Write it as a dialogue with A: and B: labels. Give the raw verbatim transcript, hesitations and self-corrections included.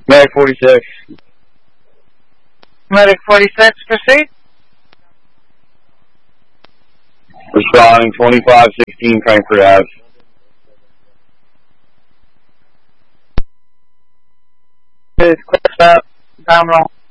A: Medic forty-six.
B: Medic forty-six, proceed.
A: Responding twenty-five sixteen Frankfurt Avenue.
B: Clear stop, down roll.